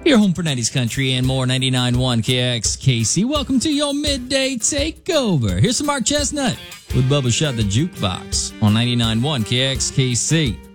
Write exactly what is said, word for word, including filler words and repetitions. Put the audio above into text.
Your home for nineties country and more, ninety-nine point one K X K C. Welcome to your midday takeover. Here's some Mark Chestnut with Bubba Shut the Jukebox on ninety-nine point one K X K C.